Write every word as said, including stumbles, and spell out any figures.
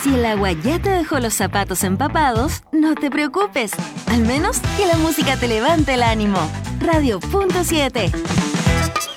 Si el agua ya te dejó los zapatos empapados, no te preocupes. Al menos que la música te levante el ánimo. Radio punto siete.